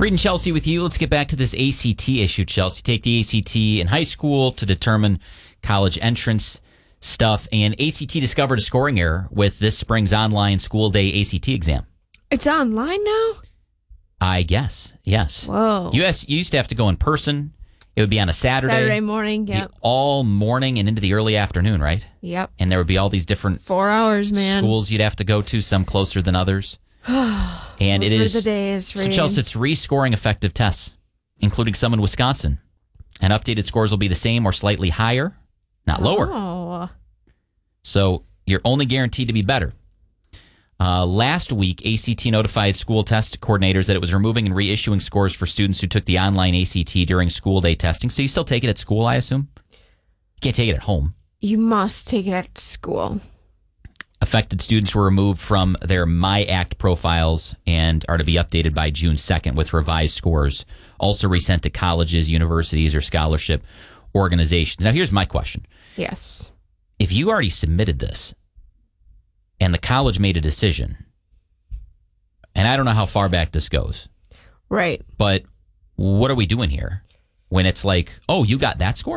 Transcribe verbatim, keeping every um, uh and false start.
Reed and Chelsea with you. Let's get back to this A C T issue, Chelsea. Take the A C T in high school to determine college entrance stuff. And A C T discovered a scoring error with this spring's online school day A C T exam. It's online now? I guess, yes. Whoa. You, has, you used to have to go in person. It would be on a Saturday. Saturday morning, Be yep. all morning and into the early afternoon, right? Yep. And there would be all these different Four hours, man. schools you'd have to go to, some closer than others. And Those it were is the days, so Reed. Chelsea, it's rescoring effective tests, including some in Wisconsin. And updated scores will be the same or slightly higher, not lower. Oh. So you're only guaranteed to be better. Uh, last week, A C T notified school test coordinators that it was removing and reissuing scores for students who took the online A C T during school day testing. So you still take it at school, I assume? You can't take it at home. You must take it at school. Affected students were removed from their MyAct profiles and are to be updated by June second with revised scores, also resent to colleges, universities, or scholarship organizations. Now, here's my question. Yes. If you already submitted this and the college made a decision, and I don't know how far back this goes, Right. but what are we doing here when it's like, oh, you got that score?